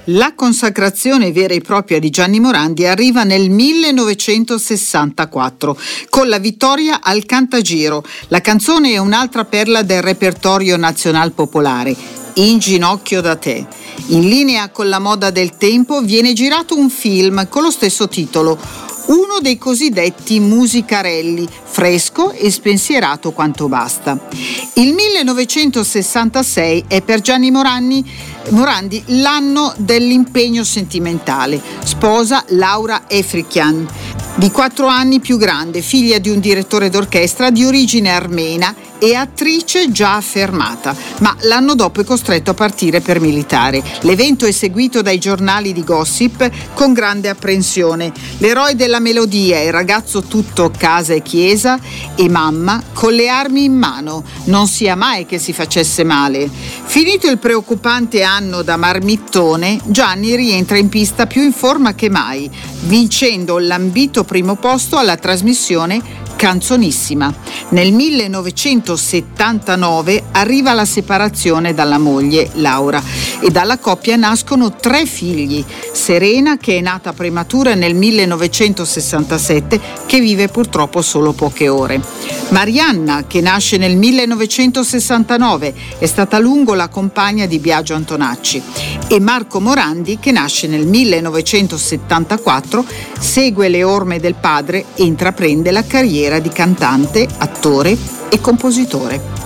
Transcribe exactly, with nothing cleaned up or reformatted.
La consacrazione vera e propria di Gianni Morandi arriva nel millenovecentosessantaquattro con la vittoria al Cantagiro. La canzone è un'altra perla del repertorio nazional popolare, In ginocchio da te. In linea con la moda del tempo viene girato un film con lo stesso titolo, uno dei cosiddetti musicarelli, fresco e spensierato quanto basta. Il millenovecentosessantasei è per Gianni Morandi, Morandi l'anno dell'impegno sentimentale. Sposa Laura Efrikian, di quattro anni più grande, figlia di un direttore d'orchestra di origine armena e attrice già affermata, ma l'anno dopo è costretto a partire per militare. L'evento è seguito dai giornali di gossip con grande apprensione. L'eroe della melodia, il ragazzo tutto casa e chiesa e mamma con le armi in mano, non sia mai che si facesse male. Finito il preoccupante anno da marmittone, Gianni rientra in pista più in forma che mai, vincendo l'ambito primo posto alla trasmissione Canzonissima. Nel millenovecentosettantanove arriva la separazione dalla moglie Laura e dalla coppia nascono tre figli: Serena, che è nata prematura nel millenovecentosessantasette, che vive purtroppo solo poche ore; Marianna, che nasce nel millenovecentosessantanove, è stata a lungo la compagna di Biagio Antonacci; e Marco Morandi, che nasce nel millenovecentosettantaquattro, segue le orme del padre e intraprende la carriera di cantante, attore e compositore.